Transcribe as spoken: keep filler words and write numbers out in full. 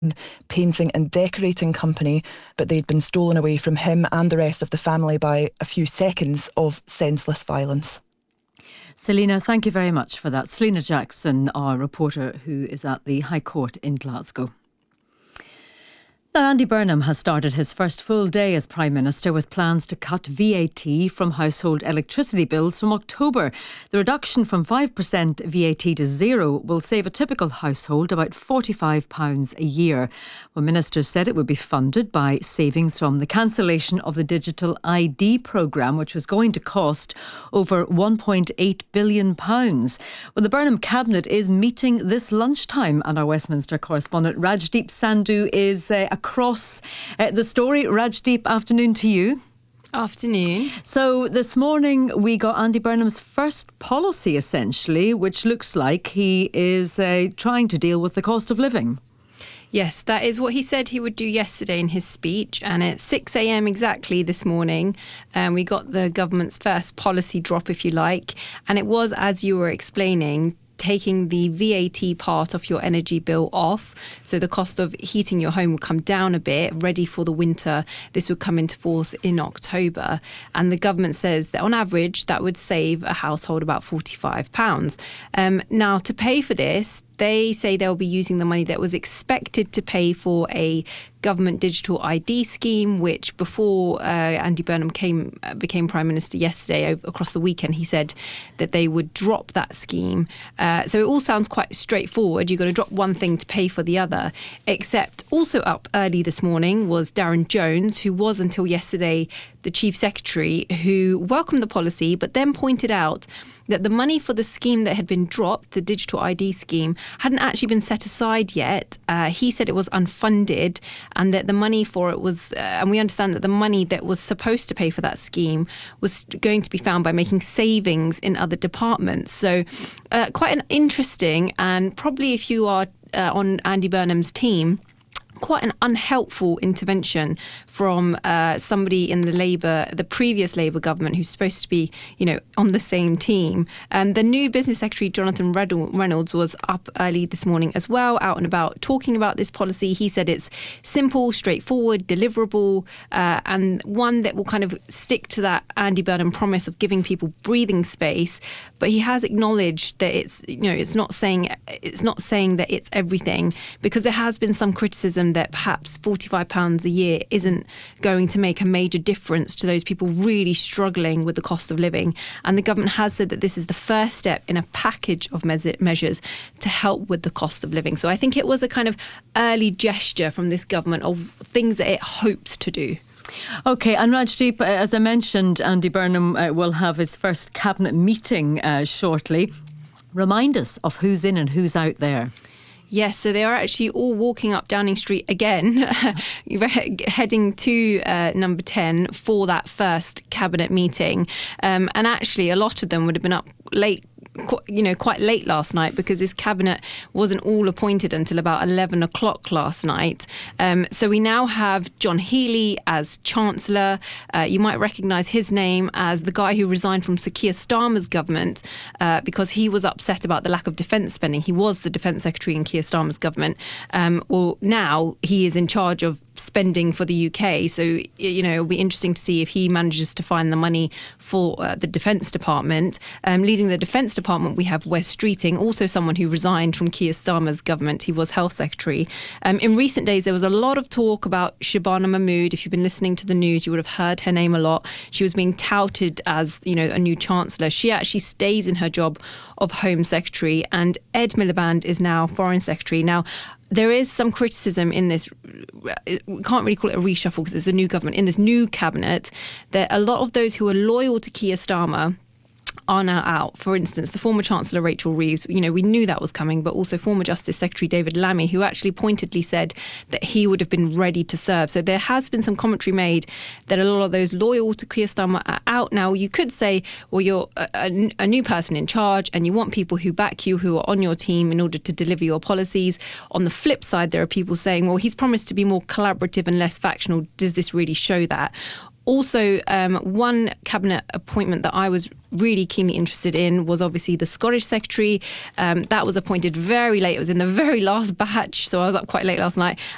painting and decorating company, but they'd been stolen away from him and the rest of the family by a few seconds of senseless violence. Selina, thank you very much for that. Selina Jackson, our reporter who is at the High Court in Glasgow. Now, Andy Burnham has started his first full day as Prime Minister with plans to cut V A T from household electricity bills from October. The reduction from five percent V A T to zero will save a typical household about forty-five pounds a year. Well, ministers said it would be funded by savings from the cancellation of the digital I D programme, which was going to cost over one point eight billion pounds. Well, the Burnham Cabinet is meeting this lunchtime, and our Westminster correspondent Rajdeep Sandhu is uh, across uh, the story. Rajdeep, afternoon to you. Afternoon. So this morning we got Andy Burnham's first policy, essentially, which looks like he is uh, trying to deal with the cost of living. Yes, that is what he said he would do yesterday in his speech. And at six a.m. exactly this morning, um, we got the government's first policy drop, if you like. And it was, as you were explaining, taking the V A T part of your energy bill off. So the cost of heating your home will come down a bit, ready for the winter. This would come into force in October. And the government says that on average, that would save a household about forty-five pounds. Um, now, to pay for this, they say they'll be using the money that was expected to pay for a government digital I D scheme, which before uh, Andy Burnham came uh, became Prime Minister yesterday, over, across the weekend, he said that they would drop that scheme. Uh, so it all sounds quite straightforward. You've got to drop one thing to pay for the other. Except also up early this morning was Darren Jones, who was until yesterday the Chief Secretary, who welcomed the policy, but then pointed out that the money for the scheme that had been dropped, the digital I D scheme, hadn't actually been set aside yet. Uh, he said it was unfunded and that the money for it was, uh, and we understand that the money that was supposed to pay for that scheme was going to be found by making savings in other departments. So uh, quite an interesting, and probably if you are uh, on Andy Burnham's team, quite an unhelpful intervention from uh, somebody in the Labour, the previous Labour government, who's supposed to be, you know, on the same team. And the new Business Secretary, Jonathan Reynolds, was up early this morning as well, out and about, talking about this policy. He said it's simple, straightforward, deliverable, uh, and one that will kind of stick to that Andy Burnham promise of giving people breathing space. But he has acknowledged that it's, you know, it's not saying it's not saying that it's everything, because there has been some criticism that perhaps forty-five pounds a year isn't going to make a major difference to those people really struggling with the cost of living. And the government has said that this is the first step in a package of measures to help with the cost of living. So I think it was a kind of early gesture from this government of things that it hopes to do. OK, and Rajdeep, as I mentioned, Andy Burnham uh, will have his first cabinet meeting uh, shortly. Remind us of who's in and who's out there. Yes, so they are actually all walking up Downing Street again, heading to uh, number ten for that first cabinet meeting. Um, and actually, a lot of them would have been up late, you know, quite late last night, because this cabinet wasn't all appointed until about eleven o'clock last night. Um, so we now have John Healey as Chancellor. Uh, you might recognise his name as the guy who resigned from Sir Keir Starmer's government uh, because he was upset about the lack of defence spending. He was the Defence Secretary in Keir Starmer's government. Um, well, now he is in charge of spending for the U K. So, you know, it'll be interesting to see if he manages to find the money for uh, the Defence Department. Um, leading the Defence Department, we have Wes Streeting, also someone who resigned from Keir Starmer's government. He was Health Secretary. Um, in recent days, there was a lot of talk about Shabana Mahmood. If you've been listening to the news, you would have heard her name a lot. She was being touted as, you know, a new Chancellor. She actually stays in her job of Home Secretary, and Ed Miliband is now Foreign Secretary. Now, there is some criticism in this, we can't really call it a reshuffle because it's a new government, in this new cabinet, that a lot of those who are loyal to Keir Starmer are now out. For instance, the former Chancellor Rachel Reeves, you know, we knew that was coming, but also former Justice Secretary David Lammy, who actually pointedly said that he would have been ready to serve. So there has been some commentary made that a lot of those loyal to Keir Starmer are out now. You could say, well, you're a, a, a new person in charge and you want people who back you, who are on your team in order to deliver your policies. On the flip side, there are people saying, well, he's promised to be more collaborative and less factional. Does this really show that? Also, um, one cabinet appointment that I was really keenly interested in was obviously the Scottish Secretary. Um, that was appointed very late. It was in the very last batch, so I was up quite late last night.